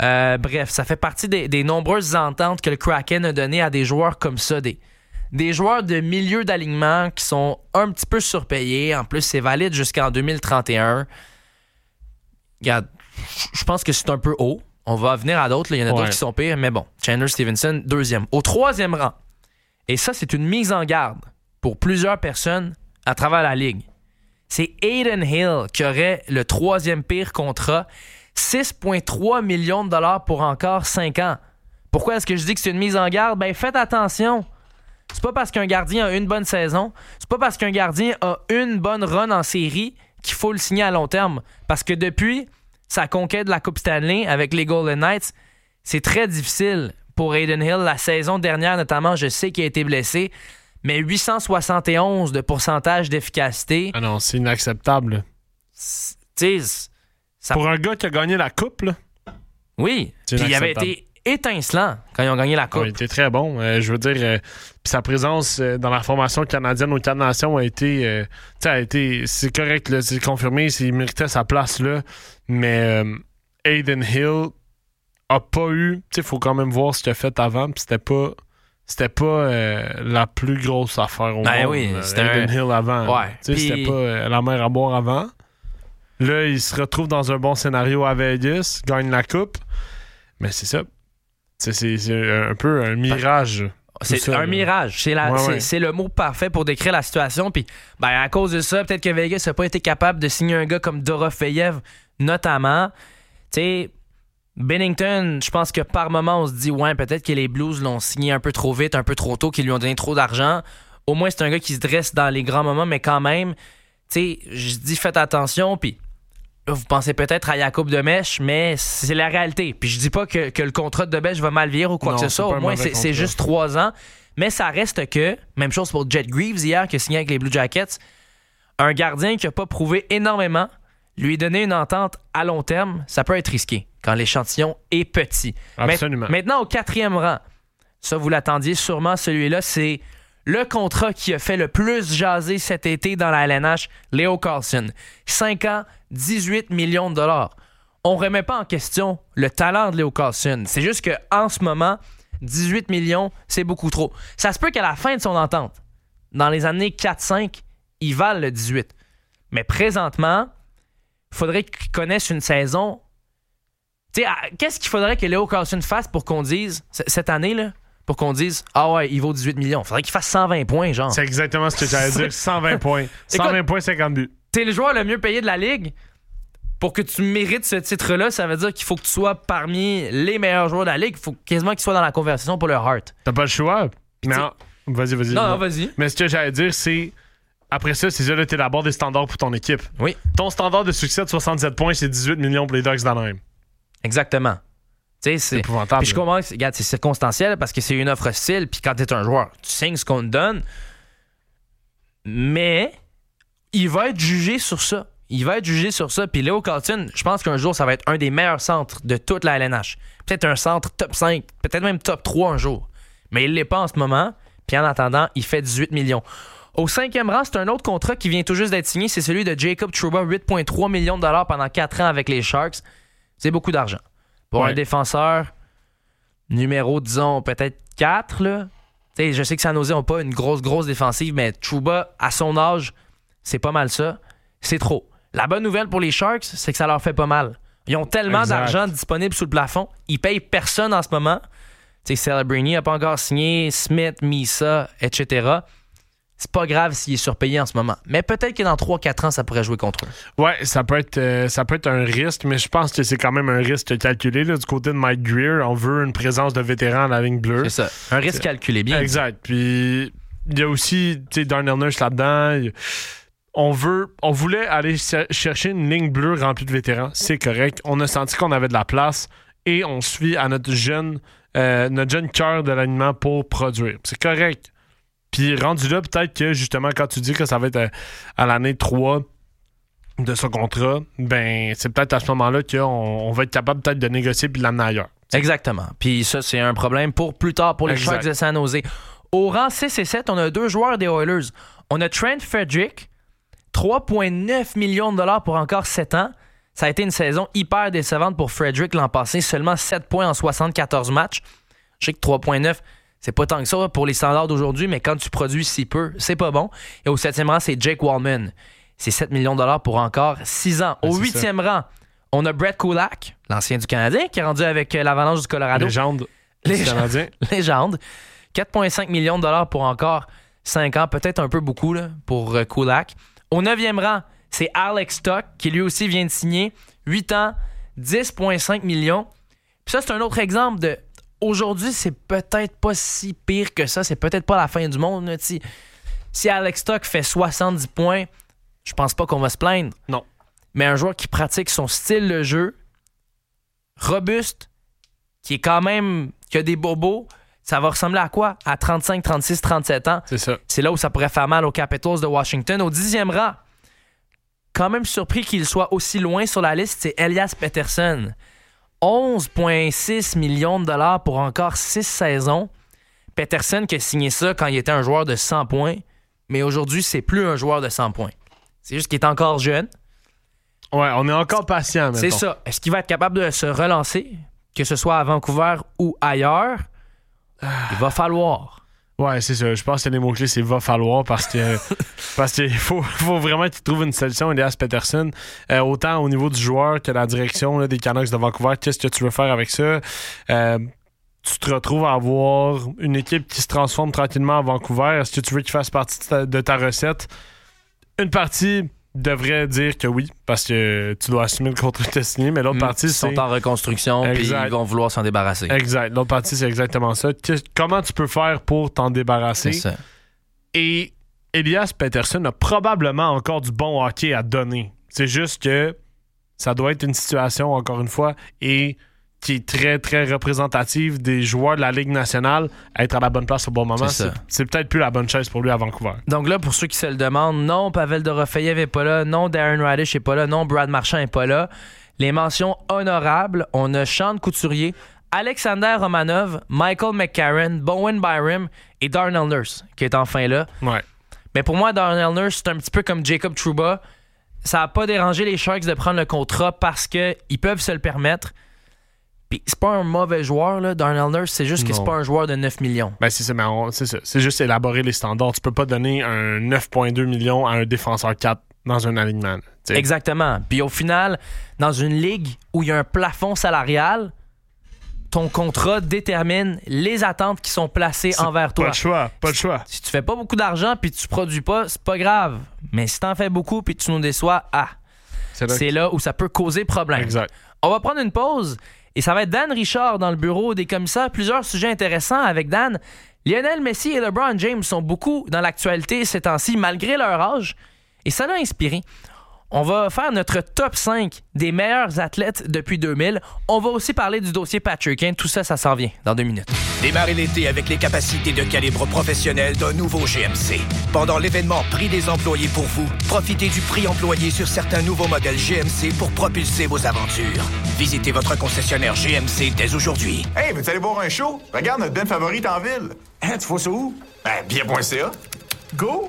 Bref, ça fait partie des nombreuses ententes que le Kraken a données à des joueurs comme ça, des joueurs de milieu d'alignement qui sont un petit peu surpayés. En plus, c'est valide jusqu'en 2031. Regarde, je pense que c'est un peu haut. On va venir à d'autres. Il y en a d'autres qui sont pires, mais bon. Chandler Stevenson, 2e. Au 3e rang, et ça, c'est une mise en garde pour plusieurs personnes à travers la Ligue. C'est Adin Hill qui aurait le 3e pire contrat. 6,3 millions de dollars pour encore 5 ans. Pourquoi est-ce que je dis que c'est une mise en garde? Ben, faites attention. C'est pas parce qu'un gardien a une bonne saison, c'est pas parce qu'un gardien a une bonne run en série qu'il faut le signer à long terme. Parce que depuis sa conquête de la Coupe Stanley avec les Golden Knights, c'est très difficile pour Adin Hill. La saison dernière, notamment, je sais qu'il a été blessé, mais 871 de pourcentage d'efficacité. Ah non, c'est inacceptable. Tu sais, pour un gars qui a gagné la Coupe, là. Oui, puis il avait été étincelant quand ils ont gagné la Coupe. Il était très bon. Je veux dire, puis sa présence dans la formation canadienne aux 4 Nations a été... c'est correct, là, c'est confirmé, il méritait sa place là, mais Adin Hill a pas eu... Tu sais, il faut quand même voir ce qu'il a fait avant, puis c'était pas la plus grosse affaire au monde. Oui, c'était Adin Hill avant. Ouais. Tu sais, c'était pas la mer à boire avant. Là, il se retrouve dans un bon scénario à Vegas, gagne la Coupe, mais c'est ça. C'est un peu un mirage. C'est un mirage. C'est le mot parfait pour décrire la situation. Puis, à cause de ça, peut-être que Vegas n'a pas été capable de signer un gars comme Dorofeyev, notamment. Tu sais, Binnington, je pense que par moment, on se dit, ouais, peut-être que les Blues l'ont signé un peu trop vite, un peu trop tôt, qu'ils lui ont donné trop d'argent. Au moins, c'est un gars qui se dresse dans les grands moments, mais quand même, tu sais, je dis, faites attention. Puis, là, vous pensez peut-être à Jacob Demèche, mais c'est la réalité. Puis je dis pas que le contrat de Demèche va mal vieillir ou quoi que ce soit. Au moins, c'est juste 3 ans. Mais ça reste que, même chose pour Jet Greaves hier, qui a signé avec les Blue Jackets, un gardien qui n'a pas prouvé énormément, lui donner une entente à long terme, ça peut être risqué quand l'échantillon est petit. Absolument. Maintenant, au 4e rang, ça, vous l'attendiez sûrement, celui-là, c'est le contrat qui a fait le plus jaser cet été dans la LNH, Leo Carlsson. 5 ans, 18 millions de dollars. On ne remet pas en question le talent de Leo Carlsson. C'est juste qu'en ce moment, 18 millions, c'est beaucoup trop. Ça se peut qu'à la fin de son entente, dans les années 4-5, il vale le 18. Mais présentement, il faudrait qu'il connaisse une saison. Tu sais, qu'est-ce qu'il faudrait que Leo Carlsson fasse pour qu'on dise, cette année, là, pour qu'on dise, ah ouais, il vaut 18 millions. Il faudrait qu'il fasse 120 points, genre. C'est exactement ce que j'allais dire. 120 points. 120 points, 50 buts. T'es le joueur le mieux payé de la Ligue. Pour que tu mérites ce titre-là, ça veut dire qu'il faut que tu sois parmi les meilleurs joueurs de la Ligue. Il faut quasiment qu'il soit dans la conversation pour le Hart. T'as pas le choix. Non, vas-y. Non, vas-y. Mais ce que j'allais dire, c'est... Après ça, c'est là, t'es la barre des standards pour ton équipe. Oui. Ton standard de succès de 67 points, c'est 18 millions pour les Ducks d'Anaheim. Exactement. C'est épouvantable. Puis je comprends que regarde, c'est circonstanciel parce que c'est une offre hostile. Puis quand t'es un joueur, tu signes ce qu'on te donne. Mais il va être jugé sur ça. Puis Leo Carlsson, je pense qu'un jour, ça va être un des meilleurs centres de toute la LNH. Peut-être un centre top 5, peut-être même top 3 un jour. Mais il ne l'est pas en ce moment. Puis en attendant, il fait 18 millions. Au 5e rang, c'est un autre contrat qui vient tout juste d'être signé. C'est celui de Jacob Trouba, 8,3 millions de dollars pendant 4 ans avec les Sharks. C'est beaucoup d'argent. Pour un défenseur numéro, disons, peut-être 4, là. T'sais, je sais que San Jose n'a pas une grosse défensive, mais Trouba, à son âge, c'est pas mal ça. C'est trop. La bonne nouvelle pour les Sharks, c'est que ça leur fait pas mal. Ils ont tellement d'argent disponible sous le plafond. Ils payent personne en ce moment. Celebrini n'a pas encore signé, Smith, Misa, etc. C'est pas grave s'il est surpayé en ce moment. Mais peut-être que dans 3-4 ans, ça pourrait jouer contre eux. Ouais, ça peut être un risque, mais je pense que c'est quand même un risque calculé. Là, du côté de Mike Greer, on veut une présence de vétéran à la ligne bleue. C'est ça. Un risque calculé, bien. Exact. Puis il y a aussi Darnell Nurse là-dedans. On voulait aller chercher une ligne bleue remplie de vétérans. C'est correct. On a senti qu'on avait de la place et on suit à notre jeune cœur de l'alignement pour produire. C'est correct. Puis rendu là, peut-être que justement, quand tu dis que ça va être à l'année 3 de son contrat, ben c'est peut-être à ce moment-là qu'on va être capable peut-être de négocier puis de l'amener ailleurs. Exactement. Puis ça, c'est un problème pour plus tard pour les Sharks de San Jose. Au rang 6 et 7, on a 2 joueurs des Oilers. On a Trent Frederick, 3,9 millions de dollars pour encore 7 ans. Ça a été une saison hyper décevante pour Frederic l'an passé. Seulement 7 points en 74 matchs. Je sais que 3,9, c'est pas tant que ça pour les standards d'aujourd'hui, mais quand tu produis si peu, c'est pas bon. Et au 7e rang, c'est Jake Wallman. C'est 7 millions de dollars pour encore 6 ans. Au 8e rang, on a Brett Kulak, l'ancien du Canadien, qui est rendu avec l'Avalanche du Colorado. Légende du Canadien. Légende. 4,5 millions de dollars pour encore 5 ans. Peut-être un peu beaucoup là, pour Kulak. Au 9e rang, c'est Alex Tuch, qui lui aussi vient de signer 8 ans, 10,5 millions. Puis ça, c'est un autre exemple de... Aujourd'hui, c'est peut-être pas si pire que ça. C'est peut-être pas la fin du monde. Là. Si Alex Tuch fait 70 points, je pense pas qu'on va se plaindre. Non. Mais un joueur qui pratique son style de jeu, robuste, qui est quand même... qui a des bobos, ça va ressembler à quoi? À 35, 36, 37 ans. C'est ça. C'est là où ça pourrait faire mal aux Capitals de Washington. Au 10e rang, quand même surpris qu'il soit aussi loin sur la liste, c'est Elias Pettersson. 11,6 millions de dollars pour encore 6 saisons. Pettersson qui a signé ça quand il était un joueur de 100 points, mais aujourd'hui, c'est plus un joueur de 100 points. C'est juste qu'il est encore jeune. Ouais, on est encore patient, mettons. C'est ça. Est-ce qu'il va être capable de se relancer, que ce soit à Vancouver ou ailleurs? Il va falloir. Ouais, c'est ça. Je pense que les mots-clés, c'est « va falloir » parce qu'il faut vraiment qu'il trouve une solution, Elias Pettersson. Autant au niveau du joueur que la direction là, des Canucks de Vancouver. Qu'est-ce que tu veux faire avec ça? Tu te retrouves à avoir une équipe qui se transforme tranquillement à Vancouver. Est-ce que tu veux qu'il fasse partie de ta recette? Une partie devrait dire que oui, parce que tu dois assumer le contrat que tu as signé, mais l'autre partie, c'est... Ils sont en reconstruction, puis ils vont vouloir s'en débarrasser. Exact. L'autre partie, c'est exactement ça. Comment tu peux faire pour t'en débarrasser? C'est ça. Et Elias Pettersson a probablement encore du bon hockey à donner. C'est juste que ça doit être une situation, encore une fois, et qui est très, très représentative des joueurs de la Ligue nationale à être à la bonne place au bon moment. C'est peut-être plus la bonne chaise pour lui à Vancouver. Donc là, pour ceux qui se le demandent, non, Pavel Dorofeyev n'est pas là, non, Darren Raddysh n'est pas là, non, Brad Marchand n'est pas là. Les mentions honorables, on a Sean Couturier, Alexander Romanov, Michael McCarron, Bowen Byram et Darnell Nurse, qui est enfin là. Ouais. Mais pour moi, Darnell Nurse, c'est un petit peu comme Jacob Trouba. Ça n'a pas dérangé les Sharks de prendre le contrat parce qu'ils peuvent se le permettre. Puis c'est pas un mauvais joueur, là, Darnell Nurse, c'est juste que c'est pas un joueur de 9 millions. Ben c'est ça, mais c'est ça. C'est juste élaborer les standards. Tu peux pas donner un 9,2 millions à un défenseur 4 dans un alignement. T'sais. Exactement. Puis au final, dans une ligue où il y a un plafond salarial, ton contrat détermine les attentes qui sont placées envers toi. Pas le choix. Si tu fais pas beaucoup d'argent puis tu produis pas, c'est pas grave. Mais si t'en fais beaucoup puis tu nous déçois, c'est là où ça peut causer problème. Exact. On va prendre une pause. Et ça va être Dan Richard dans le bureau des commissaires. Plusieurs sujets intéressants avec Dan. Lionel Messi et LeBron James sont beaucoup dans l'actualité ces temps-ci, malgré leur âge. Et ça l'a inspiré. On va faire notre top 5 des meilleurs athlètes depuis 2000. On va aussi parler du dossier Patrick Kane. Tout ça, ça s'en vient dans 2 minutes. Démarrez l'été avec les capacités de calibre professionnel d'un nouveau GMC. Pendant l'événement Prix des employés pour vous, profitez du prix employé sur certains nouveaux modèles GMC pour propulser vos aventures. Visitez votre concessionnaire GMC dès aujourd'hui. Hey, veux-tu aller voir un show? Regarde notre band favorite en ville. Hein, tu vois ça où? Bien.ca. Go!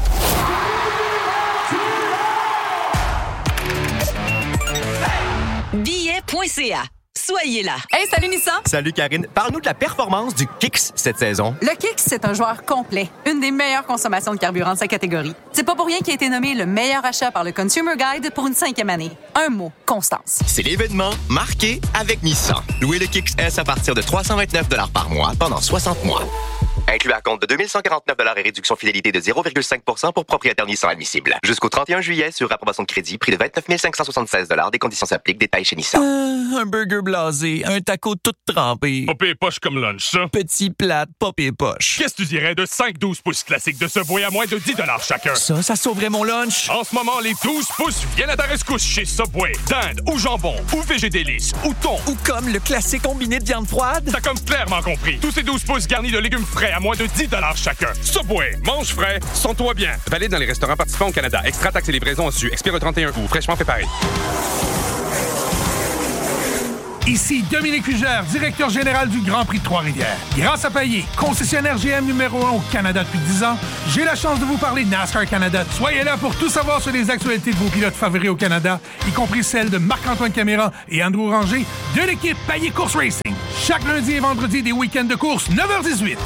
Billet.ca. Soyez là. Hey, salut Nissan! Salut Karine. Parle-nous de la performance du Kicks cette saison. Le Kicks, c'est un joueur complet. Une des meilleures consommations de carburant de sa catégorie. C'est pas pour rien qu'il a été nommé le meilleur achat par le Consumer Guide pour une 5e année. Un mot, constance. C'est l'événement marqué avec Nissan. Louez le Kicks S à partir de 329 $ par mois pendant 60 mois. Inclus à compte de 2149 $ et réduction fidélité de 0,5% pour propriétaire Nissan admissible. Jusqu'au 31 juillet sur approbation de crédit, prix de 29 576 $. Des conditions s'appliquent. Détails chez Nissan. Un burger blasé, un taco tout trempé. Popé et poche comme lunch, ça. Petit plat, popé et poche. Qu'est-ce que tu dirais de 5 12 pouces classiques de Subway à moins de 10 $ chacun? Ça sauverait mon lunch. En ce moment, les 12 pouces viennent à ta rescousse chez Subway. Dinde ou jambon ou végédélice ou thon. Ou comme le classique combiné de viande froide. T'as comme clairement compris. Tous ces 12 pouces garnis de légumes frais à moins de 10 $ chacun. Subway, mange frais, sens-toi bien. Valide dans les restaurants participants au Canada. Extra taxes et livraison au-dessus. Expire le 31 août. Fraîchement préparé. Ici Dominique Hugère, directeur général du Grand Prix de Trois-Rivières. Grâce à Payet, concessionnaire GM numéro 1 au Canada depuis 10 ans, j'ai la chance de vous parler de NASCAR Canada. Soyez là pour tout savoir sur les actualités de vos pilotes favoris au Canada, y compris celles de Marc-Antoine Caméra et Andrew Ranger de l'équipe Payet Course Racing. Chaque lundi et vendredi des week-ends de course, 9h18.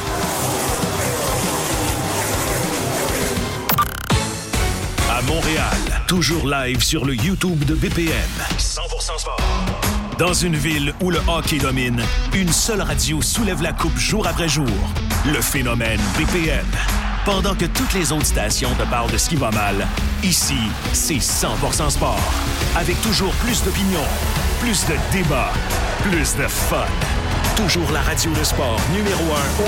À Montréal, toujours live sur le YouTube de BPM. 100% sport. Dans une ville où le hockey domine, une seule radio soulève la coupe jour après jour. Le phénomène BPM. Pendant que toutes les autres stations te parlent de ce qui va mal, ici, c'est 100% sport. Avec toujours plus d'opinions, plus de débats, plus de fun. Toujours la radio de sport numéro 1